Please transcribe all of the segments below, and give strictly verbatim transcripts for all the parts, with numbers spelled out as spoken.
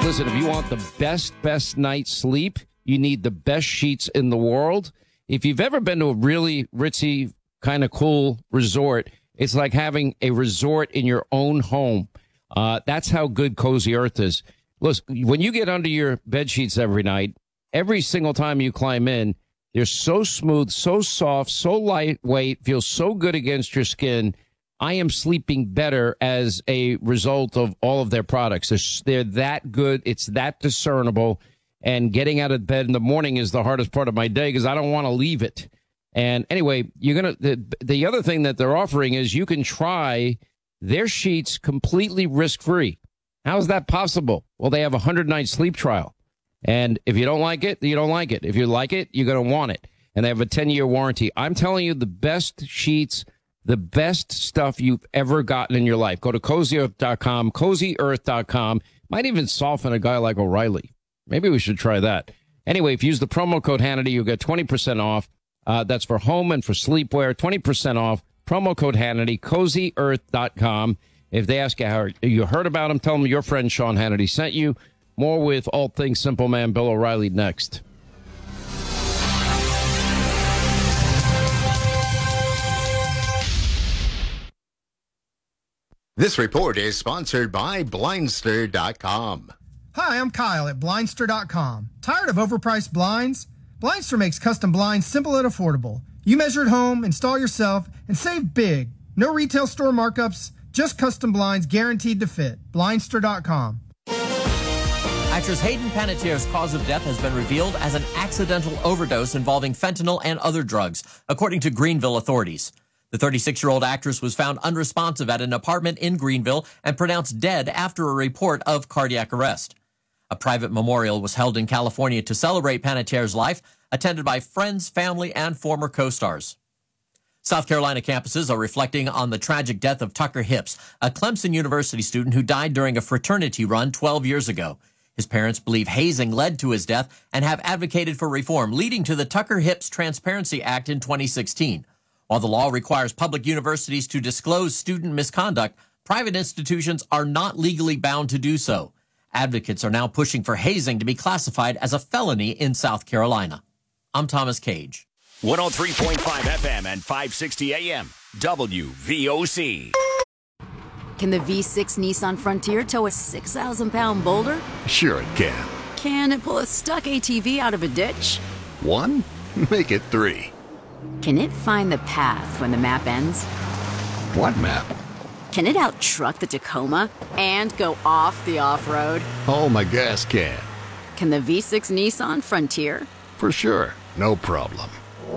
Listen, if you want the best, best night's sleep, you need the best sheets in the world. If you've ever been to a really ritzy, kind of cool resort, it's like having a resort in your own home. Uh, that's how good Cozy Earth is. Listen, when you get under your bed sheets every night, every single time you climb in, they're so smooth, so soft, so lightweight, feel so good against your skin. I am sleeping better as a result of all of their products. They're, they're that good. It's that discernible. And getting out of bed in the morning is the hardest part of my day because I don't want to leave it. And anyway, you're going to, the, the other thing that they're offering is you can try their sheets completely risk-free. How is that possible? Well, they have a hundred-night sleep trial. And if you don't like it, you don't like it. If you like it, you're going to want it. And they have a ten-year warranty. I'm telling you, the best sheets, the best stuff you've ever gotten in your life. Go to cozy earth dot com, cozy earth dot com. Might even soften a guy like O'Reilly. Maybe we should try that. Anyway, if you use the promo code Hannity, you'll get twenty percent off. Uh, that's for home and for sleepwear, twenty percent off. Promo code Hannity, cozy earth dot com. If they ask you how you heard about him, tell them your friend Sean Hannity sent you. More with All Things Simple Man Bill O'Reilly next. This report is sponsored by Blindster dot com. Hi, I'm Kyle at Blindster dot com. Tired of overpriced blinds? Blindster makes custom blinds simple and affordable. You measure at home, install yourself, and save big. No retail store markups, just custom blinds guaranteed to fit. Blindster dot com. Actress Hayden Panettiere's cause of death has been revealed as an accidental overdose involving fentanyl and other drugs, according to Greenville authorities. The thirty-six-year-old actress was found unresponsive at an apartment in Greenville and pronounced dead after a report of cardiac arrest. A private memorial was held in California to celebrate Panettiere's life, attended by friends, family, and former co-stars. South Carolina campuses are reflecting on the tragic death of Tucker Hips, a Clemson University student who died during a fraternity run twelve years ago. His parents believe hazing led to his death and have advocated for reform, leading to the Tucker Hips Transparency Act in twenty sixteen. While the law requires public universities to disclose student misconduct, private institutions are not legally bound to do so. Advocates are now pushing for hazing to be classified as a felony in South Carolina. I'm Thomas Cage. one oh three point five F M and five sixty A M, W V O C. Can the V six Nissan Frontier tow a six thousand pound boulder? Sure it can. Can it pull a stuck A T V out of a ditch? One? Make it three. Can it find the path when the map ends? What map? Can it out-truck the Tacoma and go off the off-road? Oh, my gas can. Can the V six Nissan Frontier? For sure. No problem.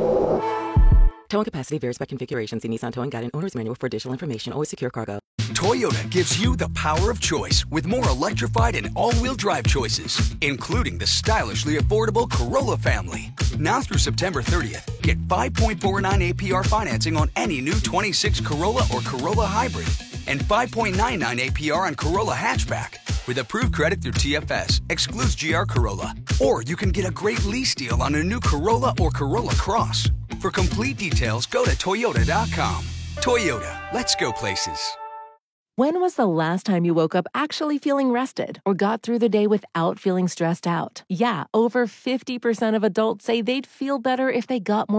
Towing capacity varies by configuration. See Nissan Towing Guide and Owner's Manual for additional information. Always secure cargo. Toyota gives you the power of choice with more electrified and all-wheel drive choices, including the stylishly affordable Corolla family. Now through September thirtieth, get five point four nine A P R financing on any new twenty-six Corolla or Corolla Hybrid and five point nine nine A P R on Corolla Hatchback. With approved credit through T F S, excludes G R Corolla. Or you can get a great lease deal on a new Corolla or Corolla Cross. For complete details, go to Toyota dot com. Toyota, let's go places. When was the last time you woke up actually feeling rested or got through the day without feeling stressed out? Yeah, over fifty percent of adults say they'd feel better if they got more